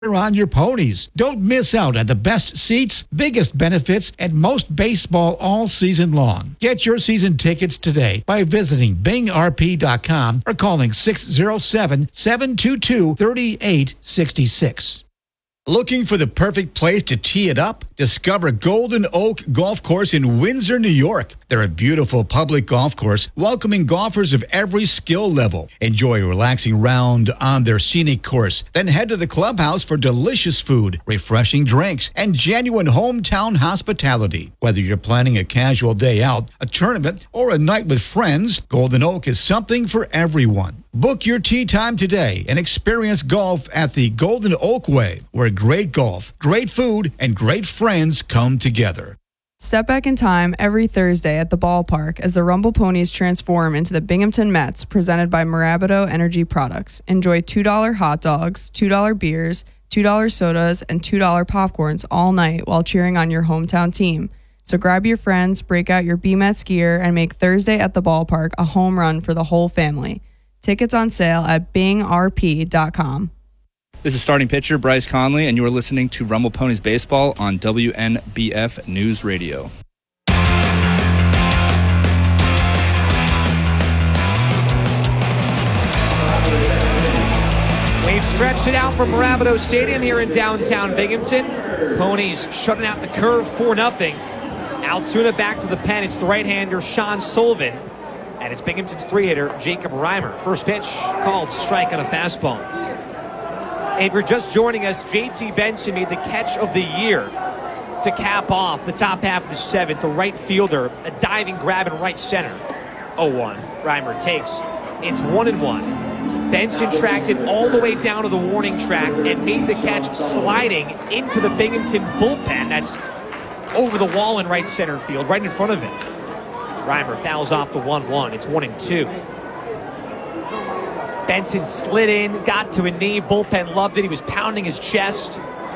on your ponies. Don't miss out on the best seats, biggest benefits, and most baseball all season long. Get your season tickets today by visiting bingrp.com or calling 607-722-3866. Looking for the perfect place to tee it up? Discover Golden Oak Golf Course in Windsor, New York. They're a beautiful public golf course welcoming golfers of every skill level. Enjoy a relaxing round on their scenic course. Then head to the clubhouse for delicious food, refreshing drinks, and genuine hometown hospitality. Whether you're planning a casual day out, a tournament, or a night with friends, Golden Oak is something for everyone. Book your tee time today and experience golf at the Golden Oak Way, where great golf, great food, and great friends come together. Step back in time every Thursday at the ballpark as the Rumble Ponies transform into the Binghamton Mets, presented by Mirabito Energy Products. Enjoy $2 hot dogs, $2 beers, $2 sodas, and $2 popcorns all night while cheering on your hometown team. So grab your friends, break out your B-Mets gear, and make Thursday at the ballpark a home run for the whole family. Tickets on sale at bingrp.com. This is starting pitcher Bryce Conley, and you are listening to Rumble Ponies Baseball on WNBF News Radio. We've stretched it out from Mirabito Stadium here in downtown Binghamton. Ponies shutting out the curve 4-0. Altoona back to the pen. It's the right-hander Sean Sullivan. And it's Binghamton's three-hitter, Jacob Reimer. First pitch, called strike on a fastball. And if you're just joining us, JT Benson made the catch of the year to cap off the top half of the seventh. The right fielder, a diving grab in right center. 0-1. Reimer takes. It's 1-1. Benson tracked it all the way down to the warning track and made the catch sliding into the Binghamton bullpen. That's over the wall in right center field, right in front of it. Reimer fouls off the 1-1. It's 1-2. Benson slid in, got to a knee. Bullpen loved it. He was pounding his chest.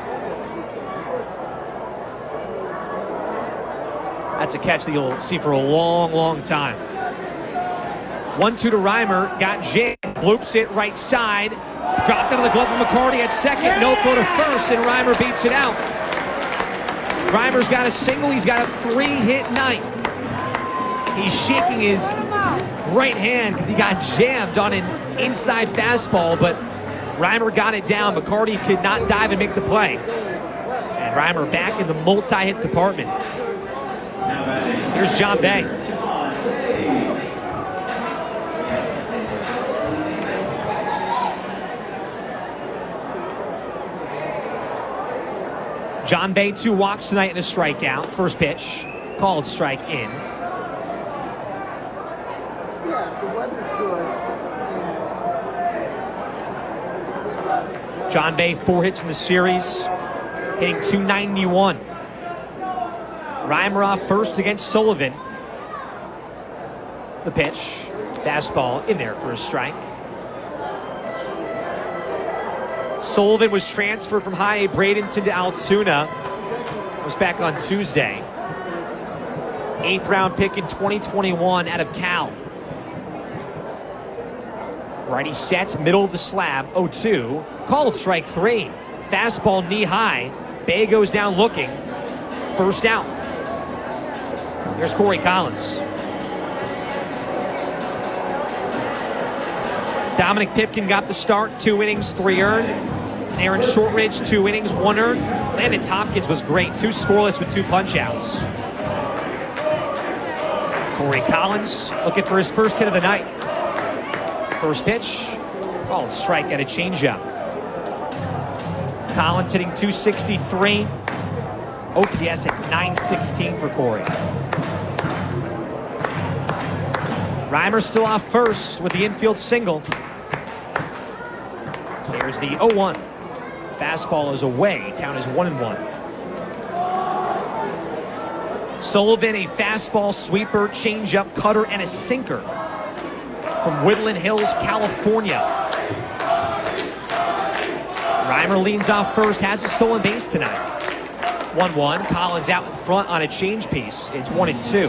That's a catch that you'll see for a long, long time. 1-2 to Reimer. Got jammed. Bloops it right side. Dropped out of the glove of McCarty at second. No throw to first, and Reimer beats it out. Reimer's got a single. He's got a 3-hit night. He's shaking his right hand because he got jammed on an inside fastball, but Reimer got it down. McCarty could not dive and make the play. And Reimer back in the multi-hit department. Here's John Bay. John Bay, 2 walks tonight and a strikeout. First pitch, called strike in. John Bay, 4 hits in the series, hitting .291. Reimer off first against Sullivan. The pitch, fastball in there for a strike. Sullivan was transferred from High A Bradenton to Altoona. Was back on Tuesday. 8th round pick in 2021 out of Cal. Righty sets, middle of the slab, 0-2. Called strike 3. Fastball knee high. Bay goes down looking. First out. There's Corey Collins. Dominic Pipkin got the start. 2 innings, 3 earned. Aaron Shortridge, 2 innings, 1 earned. Landon Tompkins was great. 2 scoreless with 2 punch-outs. Corey Collins looking for his first hit of the night. First pitch, called strike at a changeup. Collins hitting .263. OPS at .916 for Corey. Reimer still off first with the infield single. There's the 0-1. Fastball is away. Count is 1-1. Sullivan, a fastball, sweeper, changeup, cutter, and a sinker from Woodland Hills, California. Reimer leans off first, has a stolen base tonight. 1-1. Collins out in front on a change piece. It's 1-2.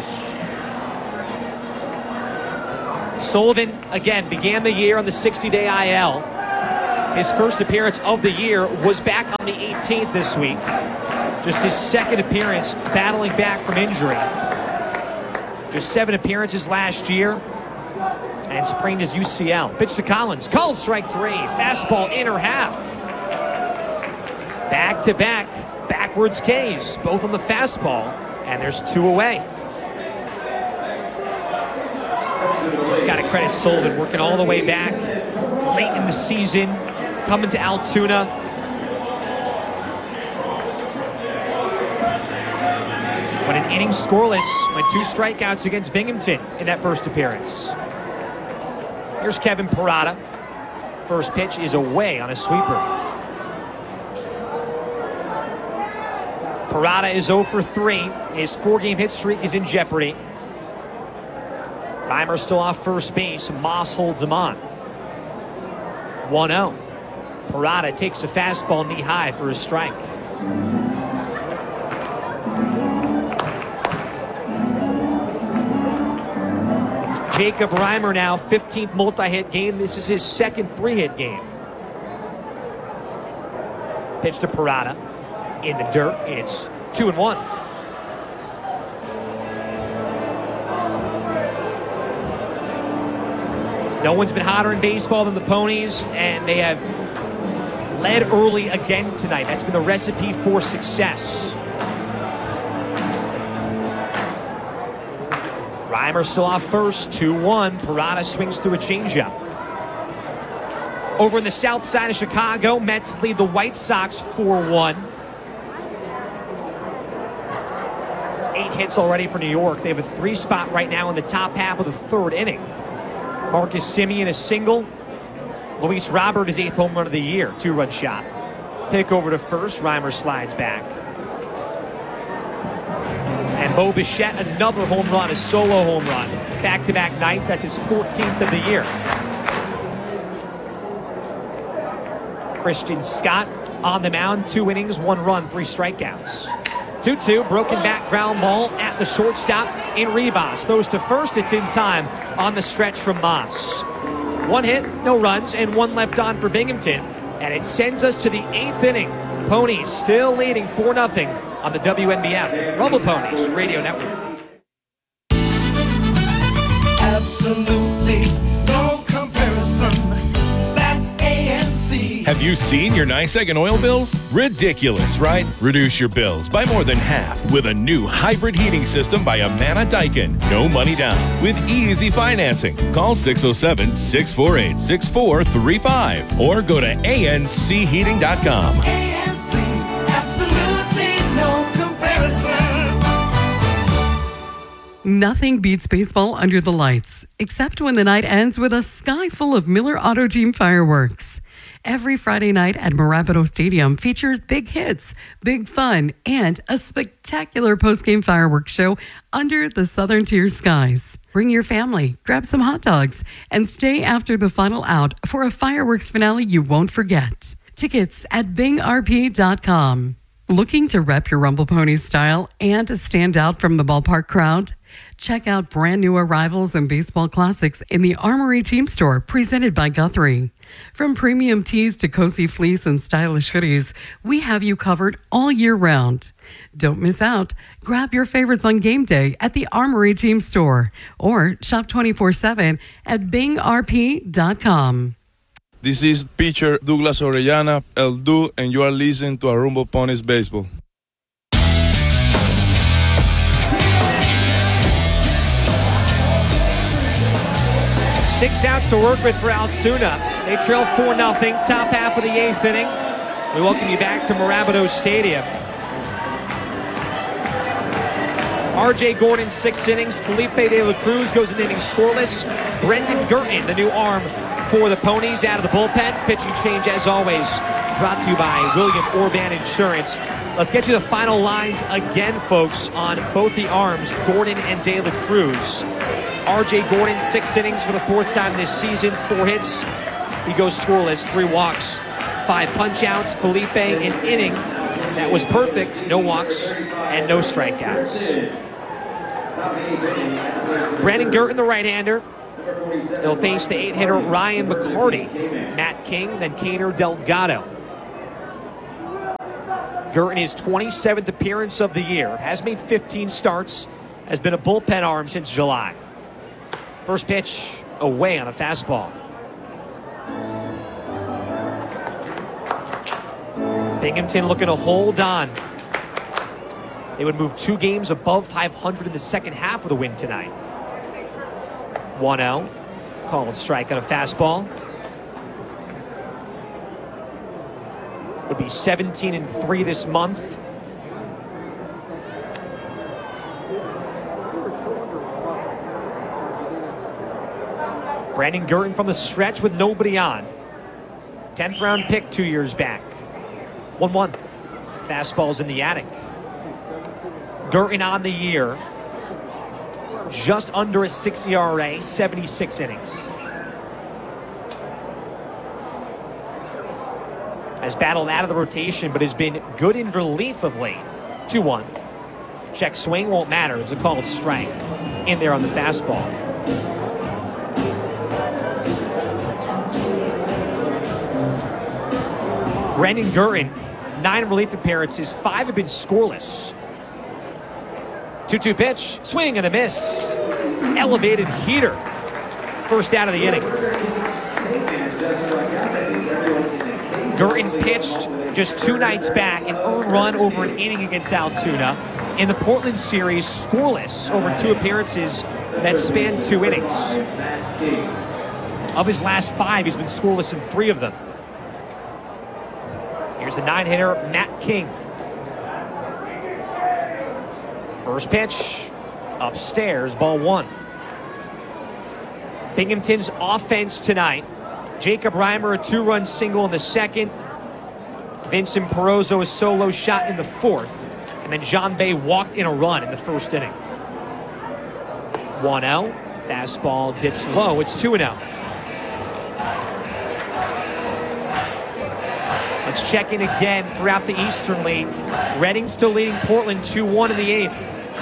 Sullivan, again, began the year on the 60-day IL. His first appearance of the year was back on the 18th this week. Just his second appearance battling back from injury. Just 7 appearances last year and sprained his UCL. Pitch to Collins, called strike 3. Fastball inner half. Back-to-back backwards Ks, both on the fastball, and there's 2 away. Got to credit Sullivan working all the way back late in the season, coming to Altoona. When an inning scoreless, went 2 strikeouts against Binghamton in that first appearance. Here's Kevin Parada. First pitch is away on a sweeper. Parada is 0 for 3. His 4-game hit streak is in jeopardy. Reimer still off first base. Moss holds him on. 1-0. Parada takes a fastball knee high for a strike. Jacob Reimer now 15th multi-hit game. This is his second 3-hit game. Pitch to Parada. In the dirt, it's 2-1. No one's been hotter in baseball than the Ponies, and they have led early again tonight. That's been the recipe for success. Reimer still off first, 2-1. Parada swings through a changeup. Over in the south side of Chicago, Mets lead the White Sox 4-1. 8 hits already for New York. They have a 3 spot right now in the top half of the 3rd inning. Marcus Semien a single. Luis Robert his 8th home run of the year, 2-run shot. Pick over to first. Reimer slides back. And Bo Bichette, another home run, a solo home run. Back-to-back nights. That's his 14th of the year. Christian Scott on the mound. 2 innings, 1 run, 3 strikeouts. 2-2, broken back ground ball at the shortstop in Rivas. Throws to first, it's in time on the stretch from Moss. 1 hit, no runs, and 1 left on for Binghamton. And it sends us to the 8th inning. Ponies still leading 4-0 on the WNBF Rumble Ponies Radio Network. Absolutely no comparison. That's ANC. Have you seen your NYSEG and oil bills? Ridiculous, right? Reduce your bills by more than half with a new hybrid heating system by Amana Daikin. No money down with easy financing. Call 607-648-6435 or go to ancheating.com. ANC, absolutely no comparison. Nothing beats baseball under the lights, except when the night ends with a sky full of Miller Auto Team fireworks. Every Friday night at Marabato Stadium features big hits, big fun, and a spectacular post-game fireworks show under the Southern Tier skies. Bring your family, grab some hot dogs, and stay after the final out for a fireworks finale you won't forget. Tickets at bingrp.com. Looking to rep your Rumble Ponies style and stand out from the ballpark crowd? Check out brand new arrivals and baseball classics in the Armory Team Store presented by Guthrie. From premium tees to cozy fleece and stylish hoodies, we have you covered all year round. Don't miss out. Grab your favorites on game day at the Armory Team Store or shop 24/7 at bingrp.com. This is pitcher Douglas Orellana, El Du, and you are listening to Rumble Ponies Baseball. Six outs to work with for Altoona. They trail 4-0, top half of the 8th inning. We welcome you back to Marabato Stadium. R.J. Gordon, 6 innings. Felipe De La Cruz goes an inning scoreless. Brendan Girton, the new arm for the Ponies, out of the bullpen. Pitching change, as always, brought to you by William Orban Insurance. Let's get you the final lines again, folks, on both the arms, Gordon and De La Cruz. R.J. Gordon, 6 innings for the 4th time this season, 4 hits. He goes scoreless, 3 walks, 5 punch-outs. Felipe, an inning that was perfect, no walks and no strikeouts. Brandon Girton, the right-hander, They'll face the 8-hitter Ryan McCarty, Matt King, then Kaner Delgado. Gurton, his 27th appearance of the year, has made 15 starts, has been a bullpen arm since July. First pitch away on a fastball. Binghamton looking to hold on. They would move 2 games above 500 in the second half of the win tonight. 1-0. Called strike on a fastball. Would be 17-3 this month. Brandon Gurton from the stretch with nobody on. 10th round pick 2 years back. 1-1. Fastball's in the attic. Gurton on the year. Just under a 6 ERA, 76 innings. Has battled out of the rotation, but has been good in relief of late. 2-1. Check swing won't matter. It's a called strike. In there on the fastball. Brandon Gurton, 9 relief appearances, 5 have been scoreless. 2-2 pitch, swing and a miss. Elevated heater. First out of the inning. Gurton pitched just 2 nights back, an earned run over an inning against Altoona. In the Portland series, scoreless over 2 appearances that spanned 2 innings. Of his last 5, he's been scoreless in 3 of them. Here's the 9-hitter, Matt King. First pitch, upstairs, ball 1. Binghamton's offense tonight. Jacob Reimer, a 2-run single in the second. Vincent Perozzo, a solo shot in the 4th. And then John Bay walked in a run in the first inning. 1-0. Fastball dips low. It's 2-0. Let's check in again throughout the Eastern League. Reading still leading Portland 2-1 in the 8th.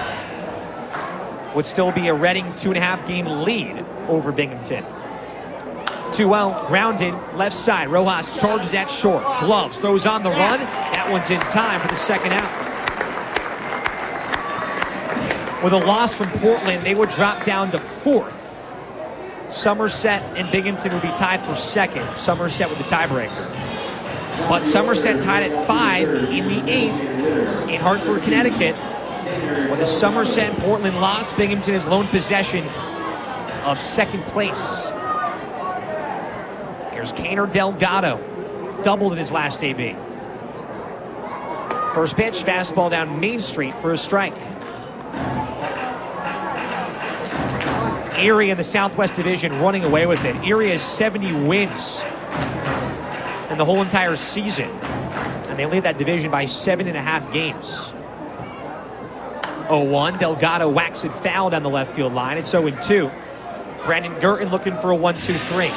Would still be a Reading 2.5 game lead over Binghamton. 2-0, grounded, left side. Rojas charges at short. Gloves, throws on the run. That one's in time for the second out. With a loss from Portland, they would drop down to 4th. Somerset and Binghamton would be tied for 2nd. Somerset with the tiebreaker. But Somerset tied at 5 in the 8th in Hartford, Connecticut. When the Somerset and Portland lost, Binghamton has lone possession of 2nd place. Here's Kaner Delgado, doubled in his last AB. First pitch, fastball down Main Street for a strike. Erie in the Southwest Division running away with it. Erie has 70 wins in the whole entire season, and they lead that division by 7.5 games. 0-1, Delgado whacks it foul down the left field line. It's 0-2. Brandon Gurton looking for a 1-2-3.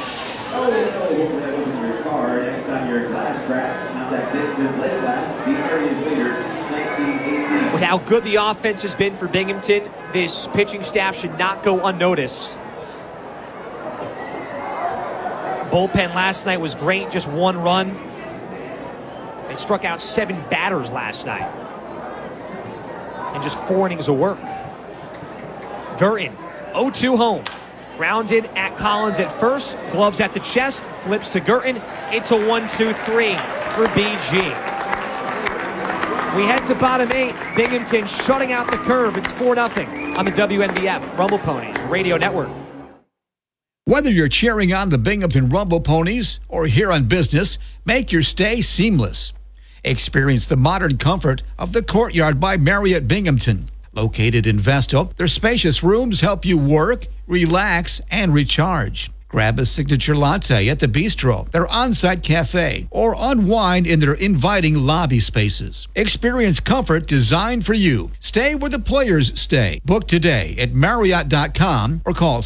With how good the offense has been for Binghamton, this pitching staff should not go unnoticed. Bullpen last night was great, just 1 run. They struck out 7 batters last night. And just 4 innings of work. Gurton, 0-2 home. Grounded at Collins at first, gloves at the chest, flips to Gurton. It's a 1-2-3 for BG. We head to bottom 8. Binghamton shutting out the curve. It's 4-0 on the WNBF Rumble Ponies Radio Network. Whether you're cheering on the Binghamton Rumble Ponies or here on business, make your stay seamless. Experience the modern comfort of the Courtyard by Marriott Binghamton. Located in Vestal, their spacious rooms help you work, relax, and recharge. Grab a signature latte at the Bistro, their on-site cafe, or unwind in their inviting lobby spaces. Experience comfort designed for you. Stay where the players stay. Book today at Marriott.com or call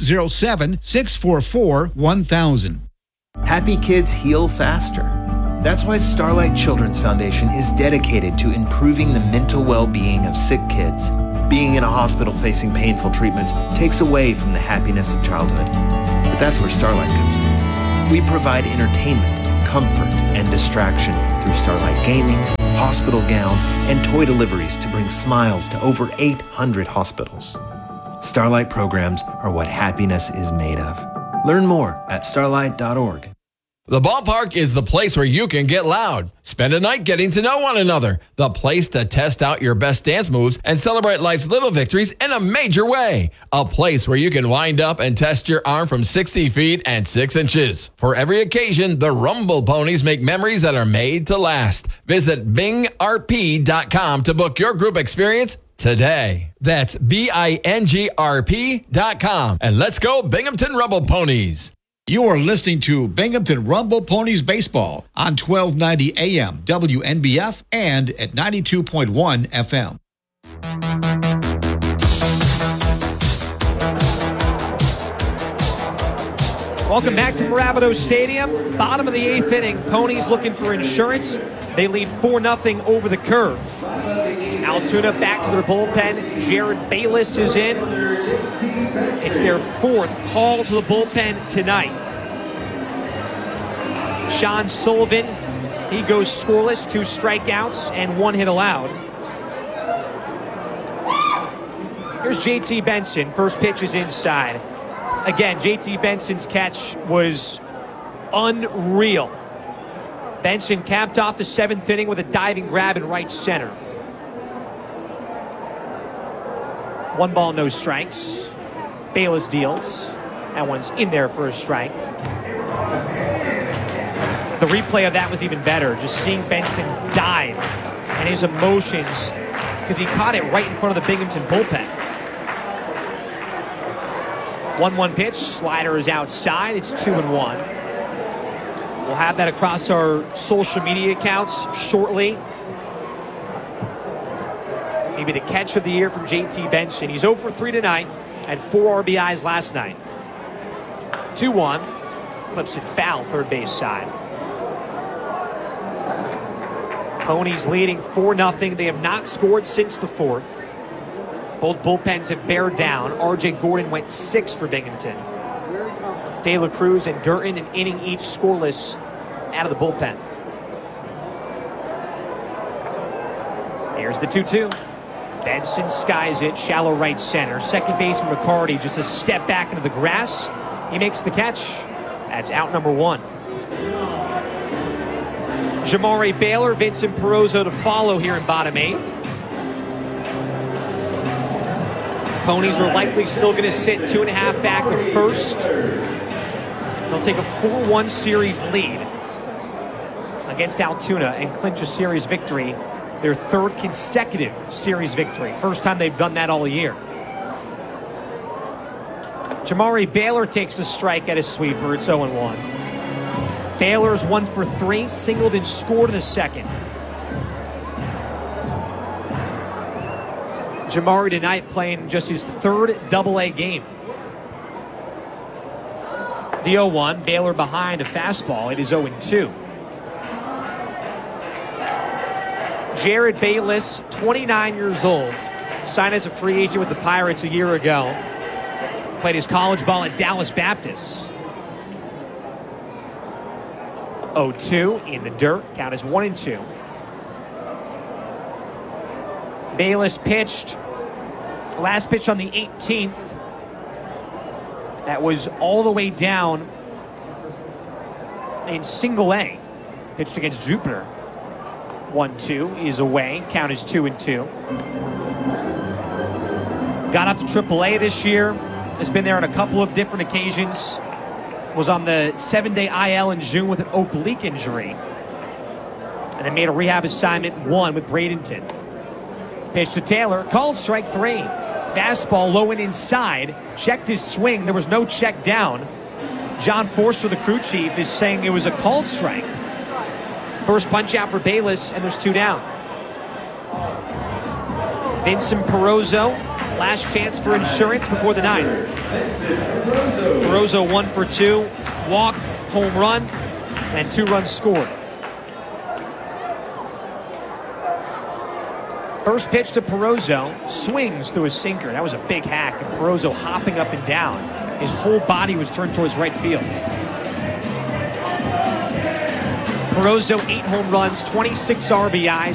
607-644-1000. Happy kids heal faster. That's why Starlight Children's Foundation is dedicated to improving the mental well-being of sick kids. Being in a hospital facing painful treatments takes away from the happiness of childhood. But that's where Starlight comes in. We provide entertainment, comfort, and distraction through Starlight gaming, hospital gowns, and toy deliveries to bring smiles to over 800 hospitals. Starlight programs are what happiness is made of. Learn more at starlight.org. The ballpark is the place where you can get loud. Spend a night getting to know one another. The place to test out your best dance moves and celebrate life's little victories in a major way. A place where you can wind up and test your arm from 60 feet and 6 inches. For every occasion, the Rumble Ponies make memories that are made to last. Visit bingrp.com to book your group experience today. That's BINGRP.com. And let's go Binghamton Rumble Ponies. You are listening to Binghamton Rumble Ponies Baseball on 1290 AM WNBF and at 92.1 FM. Welcome back to Mirabito Stadium. Bottom of the 8th inning. Ponies looking for insurance. They lead 4-0 over the Curve. Altoona back to their bullpen. Jared Bayless is in. It's their 4th call to the bullpen tonight. Sean Sullivan, he goes scoreless, 2 strikeouts and 1 hit allowed. Here's JT Benson. First pitch is inside. Again, JT Benson's catch was unreal. Benson capped off the 7th inning with a diving grab in right center. 1 ball, no strikes. Bayless deals. That one's in there for a strike. The replay of that was even better. Just seeing Benson dive and his emotions because he caught it right in front of the Binghamton bullpen. 1-1 pitch. Slider is outside. It's 2-1. We'll have that across our social media accounts shortly. Maybe the catch of the year from JT Benson. He's 0 for 3 tonight. Had 4 RBIs last night. 2-1. Clips it foul, third base side. Ponies leading 4-0. They have not scored since the 4th. Both bullpens have bared down. R.J. Gordon went 6 for Binghamton. De La Cruz and Girton an inning each scoreless out of the bullpen. Here's the 2-2. Benson skies it, shallow right center. Second baseman McCarty just a step back into the grass. He makes the catch. That's out number 1. Jamari Baylor, Vincent Perozzo to follow here in bottom 8. Ponies are likely still going to sit 2.5 back of first. They'll take a 4-1 series lead against Altoona and clinch a series victory. Their 3rd consecutive series victory. First time they've done that all year. Jamari Baylor takes a strike at his sweeper. It's 0-1. Baylor's 1 for 3, singled and scored in the 2nd. Jamari tonight playing just his 3rd Double-A game. The 0-1, Baylor behind a fastball. It is 0-2. Jared Bayless, 29 years old, signed as a free agent with the Pirates a year ago. Played his college ball at Dallas Baptist. 0-2 in the dirt. Count is 1-2. Bayless pitched. Last pitch on the 18th. That was all the way down in single A. Pitched against Jupiter. 1-2 is away. Count is 2-2. Got up to AAA this year. Has been there on a couple of different occasions. Was on the 7-day IL in June with an oblique injury. And then made a rehab assignment 1 with Bradenton. Pitch to Taylor. Called strike 3. Fastball low and inside. Checked his swing. There was no check down. John Forster, the crew chief, is saying it was a called strike. First punch out for Bayless, and there's 2 down. Vincent Perozzo, last chance for insurance before the 9th. Perozzo 1 for 2, walk, home run, and 2 runs scored. First pitch to Perozo, swings through a sinker. That was a big hack, and Perozo hopping up and down. His whole body was turned towards right field. Perozo, 8 home runs, 26 RBIs.